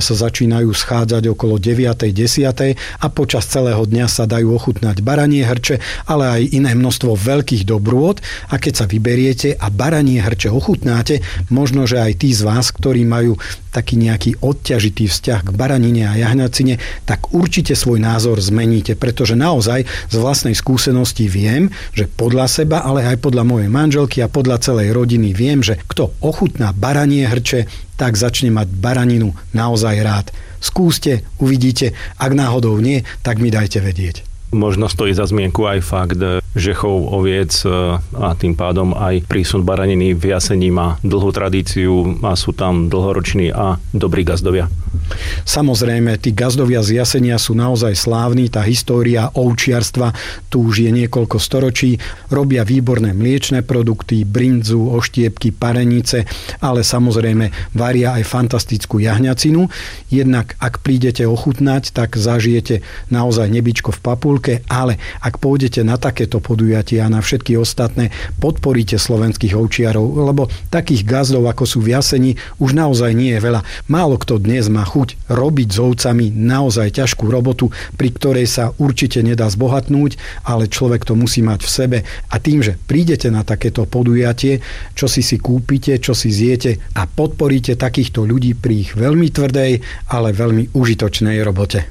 sa začínajú schádzať okolo 9. 10. a počas celého dňa sa dajú ochutnať baranie hrče, ale aj iné množstvo veľkých dobrôt. A keď sa vyberiete a baranie hrče ochutnáte, možno, že aj tí z vás, ktorí majú taký nejaký odťažitý vzťah k baranine a jahňacine, tak určite svoj názor zmeníte, pretože naozaj z vlastnej skúsenosti viem, že podľa seba, ale aj podľa mojej manželky a podľa celej rodiny viem, že kto ochutná baranie hrče, tak začne mať baraninu naozaj rád. Skúste, uvidíte, ak náhodou nie, tak mi dajte vedieť. Možno stojí za zmienku aj fakt, že chov oviec a tým pádom aj prísun baraniny v Jasení má dlhú tradíciu a sú tam dlhoroční a dobrí gazdovia. Samozrejme, tí gazdovia z Jasenia sú naozaj slávni, tá história ovčiarstva tu už je niekoľko storočí, robia výborné mliečne produkty, brinzu, oštiepky, parenice, ale samozrejme varia aj fantastickú jahňacinu. Jednak ak prídete ochutnať, tak zažijete naozaj nebičko v papulke, ale ak pôjdete na takéto podujatia a na všetky ostatné, podporíte slovenských ovčiarov, lebo takých gazdov, ako sú v Jaseni, už naozaj nie je veľa. Málo kto dnes má chuť robiť s ovcami naozaj ťažkú robotu, pri ktorej sa určite nedá zbohatnúť, ale človek to musí mať v sebe. A tým, že prídete na takéto podujatie, čo si kúpite, čo si zjete a podporíte takýchto ľudí pri ich veľmi tvrdej, ale veľmi užitočnej robote.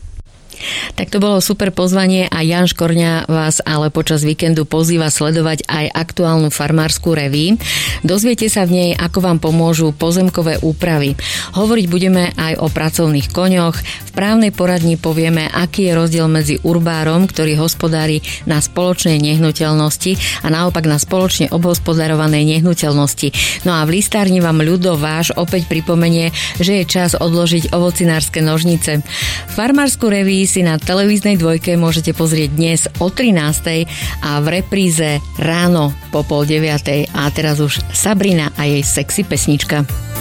Tak to bolo super pozvanie a Jan Škorňa vás ale počas víkendu pozýva sledovať aj aktuálnu farmárskú reví. Dozviete sa v nej, ako vám pomôžu pozemkové úpravy. Hovoriť budeme aj o pracovných koňoch. V právnej poradni povieme, aký je rozdiel medzi urbárom, ktorý hospodári na spoločnej nehnuteľnosti a naopak na spoločne obhospodarovanej nehnuteľnosti. No a v listárni vám Ľudo Váš opäť pripomenie, že je čas odložiť ovocinárske nožnice. Farmárskú reví si na televíznej dvojke môžete pozrieť dnes o 13:00 a v repríze ráno po 8:30. A teraz už Sabrina a jej sexy pesnička.